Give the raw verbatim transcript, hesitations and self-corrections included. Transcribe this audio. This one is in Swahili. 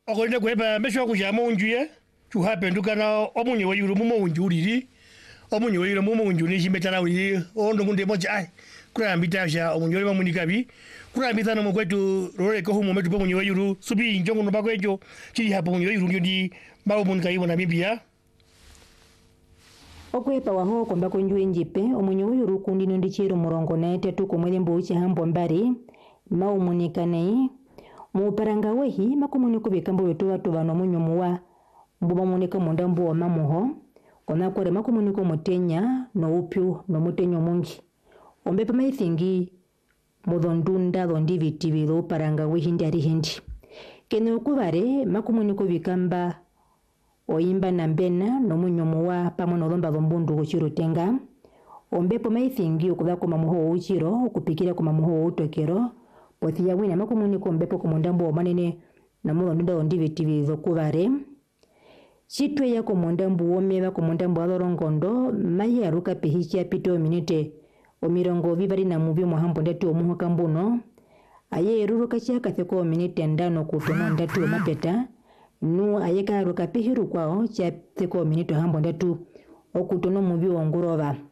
okwenda kweba mesho kujama unjuye chu happen dukana omunye wayuru mumo unjuriri omunye wayuru mumo unjuni shimetana uri ondo munde moja ai kura mbitasha omunye wayuru munikabi kura mbitana mo kwetu rore ko humo metu omunye wayuru subi njongo no bakwejo chiri hapo omunye wayuru ndi bawo munika ibo na bibia okwepa waho kwamba kunjuye njipe omunye wayuru kundi ndi chiro murongo na tatu komwele mbuchi hambo mbari mau munikanei muparanga wehi makomuniko bikambo wetu watu bano munyomuwa mbuba munika mundambu wa mamuho kona kore makomuniko mutenya no upyu no mutenyo mungi ombepa maithingi mudondunda dondi vitibiro paranga wehi ndi ari hindi kene okubare makomuniko bikamba oimba na mbena no munyomuwa pamwe no lomba lombundu kuchiro tenga ombepo maithingi okubako mamuho uchiro okupikira ku mamuho utokero pothia wina makomuniko mbepo kumundambo wa manene na mulo nda ndivitivi zokubare chitwe ya kumundambo womeba kumundambo alorongondo mayi aruka pihichi apito minute omirongo vibari na mubi muhambo ndatu omuho kambuno aye ruruka chaka theko minute ndano kutono ndatu mapeta nu ayeka aruka pihiru kwao cha theko minute hambo ndatu okutono mubi wongurova